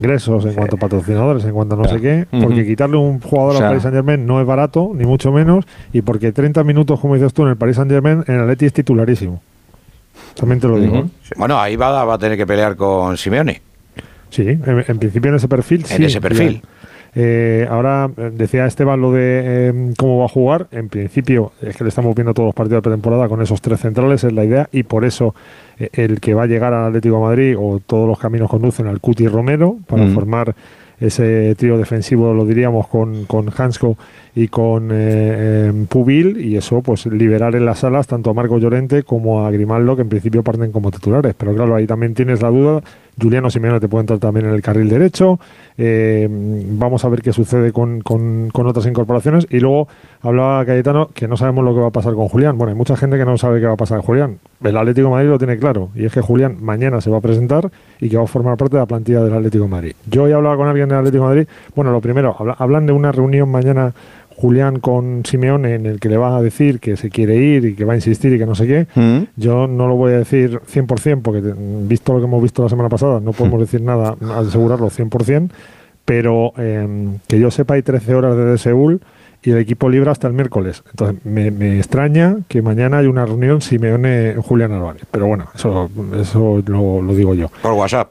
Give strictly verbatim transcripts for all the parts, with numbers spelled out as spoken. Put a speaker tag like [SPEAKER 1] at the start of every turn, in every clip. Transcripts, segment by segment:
[SPEAKER 1] ingresos, en
[SPEAKER 2] sí.
[SPEAKER 1] cuanto a patrocinadores, en cuanto a no
[SPEAKER 2] Claro.
[SPEAKER 1] sé qué, porque uh-huh. quitarle un jugador o sea, al Paris Saint-Germain no es barato, ni mucho menos, y porque treinta minutos, como dices tú, en el Paris Saint-Germain, en el Atleti es titularísimo. También te lo digo.
[SPEAKER 3] Uh-huh. Sí. Bueno, ahí va, va a tener que pelear con Simeone.
[SPEAKER 1] Sí, en, en principio en ese perfil, sí.
[SPEAKER 3] En ese perfil.
[SPEAKER 1] Eh, ahora decía Esteban lo de eh, cómo va a jugar. En principio es que le estamos viendo todos los partidos de pretemporada con esos tres centrales, es la idea, y por eso eh, el que va a llegar al Atlético de Madrid, o todos los caminos conducen al Cuti Romero para mm. formar ese trío defensivo, lo diríamos, con, con Hansko y con eh, eh, Pubil, y eso pues liberar en las alas tanto a Marco Llorente como a Grimaldo, que en principio parten como titulares. Pero claro, ahí también tienes la duda. Juliano Simeone te puede entrar también en el carril derecho. Eh, vamos a ver qué sucede con, con, con otras incorporaciones. Y luego hablaba Cayetano que no sabemos lo que va a pasar con Julián. Bueno, hay mucha gente que no sabe qué va a pasar con Julián. El Atlético de Madrid lo tiene claro, y es que Julián mañana se va a presentar y que va a formar parte de la plantilla del Atlético de Madrid. Yo he hablado con alguien del Atlético de Madrid. Bueno, lo primero, habla, hablan de una reunión mañana Julián con Simeone en el que le va a decir que se quiere ir y que va a insistir y que no sé qué. Mm. Yo no lo voy a decir cien por ciento porque visto lo que hemos visto la semana pasada no podemos mm. decir nada, asegurarlo cien por ciento, pero eh, que yo sepa hay trece horas desde Seúl y el equipo libre hasta el miércoles. Entonces me, me extraña que mañana haya una reunión Simeone-Julián Álvarez. Pero bueno, eso, eso lo, lo digo yo.
[SPEAKER 3] Por WhatsApp.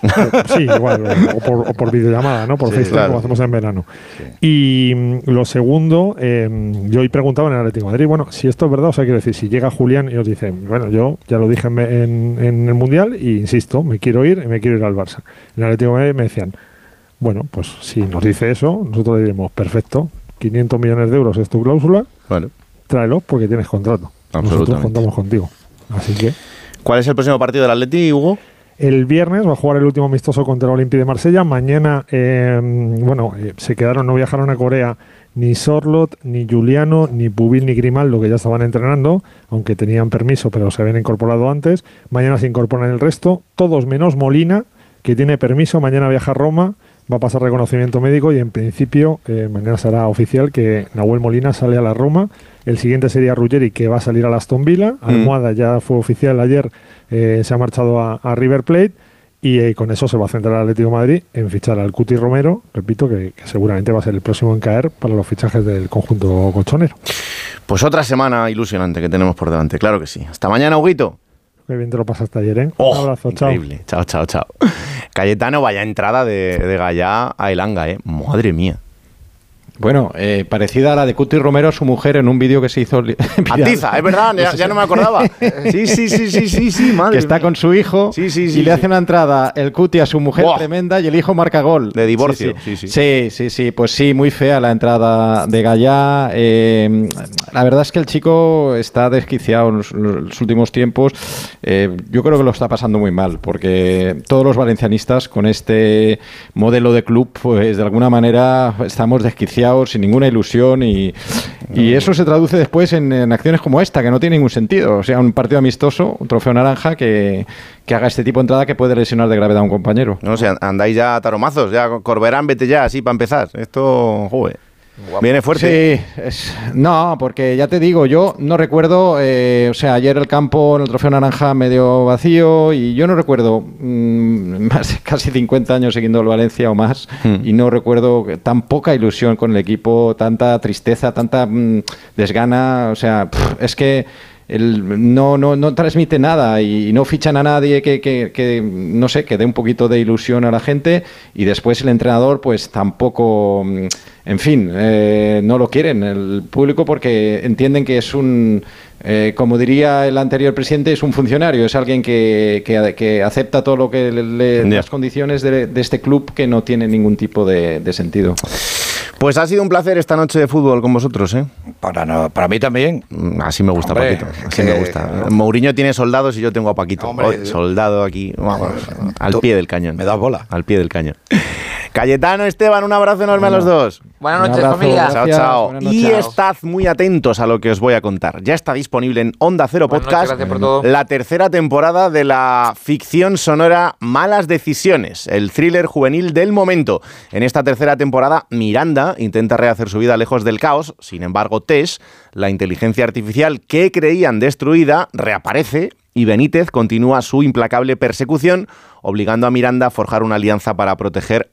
[SPEAKER 1] Sí, igual. O por, o por videollamada, ¿no? Por sí, FaceTime, claro. Como hacemos en verano. Sí. Y lo segundo, eh, yo hoy preguntaba en el Atlético de Madrid, bueno, si esto es verdad, o sea, quiero decir, si llega Julián y os dice, bueno, yo ya lo dije en, en, en el Mundial y insisto, me quiero ir y me quiero ir al Barça. En el Atlético de Madrid me decían, bueno, pues si nos dice eso, nosotros le diremos, perfecto, quinientos millones de euros es tu cláusula,
[SPEAKER 2] bueno.
[SPEAKER 1] Tráelo porque tienes contrato. Nosotros contamos contigo. Así que...
[SPEAKER 2] ¿Cuál es el próximo partido del Atleti, Hugo?
[SPEAKER 1] El viernes va a jugar el último amistoso contra el Olympique de Marsella. Mañana, eh, bueno, eh, se quedaron, no viajaron a Corea ni Sorlot, ni Juliano, ni Pubil, ni Grimaldo, que ya estaban entrenando, aunque tenían permiso, pero se habían incorporado antes. Mañana se incorporan el resto, todos menos Molina, que tiene permiso. Mañana viaja a Roma, va a pasar reconocimiento médico y en principio eh, mañana será oficial que Nahuel Molina sale a la Roma. El siguiente sería Ruggeri, que va a salir a la Aston Villa. Mm. Almohada ya fue oficial ayer, eh, se ha marchado a, a River Plate y eh, con eso se va a centrar el Atlético de Madrid en fichar al Cuti Romero, repito, que, que seguramente va a ser el próximo en caer para los fichajes del conjunto colchonero.
[SPEAKER 2] Pues otra semana ilusionante que tenemos por delante, claro que sí. Hasta mañana, Huguito.
[SPEAKER 1] Qué bien te lo pasaste ayer, ¿eh?
[SPEAKER 2] Oh,
[SPEAKER 1] un abrazo,
[SPEAKER 2] increíble. Chao. Chao, chao, chao. Cayetano, vaya entrada de, de Gallá a Elanga, ¿eh? Madre mía.
[SPEAKER 4] Bueno, eh, parecida a la de Cuti Romero, su mujer, en un vídeo que se hizo...
[SPEAKER 2] Atiza, es verdad, ya, ya no me acordaba. Sí, sí, sí, sí, sí, sí, madre
[SPEAKER 4] Que está con su hijo
[SPEAKER 2] sí, sí, sí,
[SPEAKER 4] y le
[SPEAKER 2] sí.
[SPEAKER 4] hace una entrada el Cuti a su mujer Buah. tremenda y el hijo marca gol.
[SPEAKER 2] De divorcio.
[SPEAKER 4] Sí sí. Sí, sí, sí, sí, sí, pues sí, muy fea la entrada de Gallá. Eh, la verdad es que el chico está desquiciado en los, los últimos tiempos. Eh, yo creo que lo está pasando muy mal, porque todos los valencianistas con este modelo de club, pues de alguna manera estamos desquiciados, sin ninguna ilusión y, y eso se traduce después en, en acciones como esta, que no tiene ningún sentido. O sea, un partido amistoso, un trofeo naranja que, que haga este tipo de entrada que puede lesionar de gravedad a un compañero.
[SPEAKER 2] No, o sea, andáis ya taromazos, ya Corberán, vete ya, así para empezar. Esto, joder. Guapo. Viene fuerte.
[SPEAKER 4] Sí, es, no, porque ya te digo, yo no recuerdo, eh, o sea, ayer el campo en el trofeo naranja medio vacío y yo no recuerdo mmm, más de casi cincuenta años siguiendo el Valencia o más mm. y no recuerdo tan poca ilusión con el equipo, tanta tristeza, tanta mmm, desgana, o sea, pff, es que el, no, no, no transmite nada y no fichan a nadie que, que, que, no sé, que dé un poquito de ilusión a la gente y después el entrenador pues tampoco, en fin, eh, no lo quieren el público porque entienden que es un, eh, como diría el anterior presidente, es un funcionario, es alguien que, que, que acepta todo lo que le, le, las condiciones de, de este club que no tiene ningún tipo de, de sentido.
[SPEAKER 2] Pues ha sido un placer esta noche de fútbol con vosotros, ¿eh?
[SPEAKER 3] Para, no, para mí también.
[SPEAKER 2] Así me gusta, hombre, Paquito. Así que, me gusta. No. Mourinho tiene soldados y yo tengo a Paquito. Hombre, oh, soldado aquí, vamos, al pie del cañón.
[SPEAKER 3] Me das bola.
[SPEAKER 2] Al pie del cañón. Cayetano, Esteban, un abrazo enorme bueno, a los dos.
[SPEAKER 5] Buenas noches, familia.
[SPEAKER 2] Chao, chao. Y estad muy atentos a lo que os voy a contar. Ya está disponible en Onda Cero Buenas Podcast noches, la tercera temporada de la ficción sonora Malas Decisiones, el thriller juvenil del momento. En esta tercera temporada, Miranda intenta rehacer su vida lejos del caos. Sin embargo, Tess, la inteligencia artificial que creían destruida, reaparece y Benítez continúa su implacable persecución, obligando a Miranda a forjar una alianza para proteger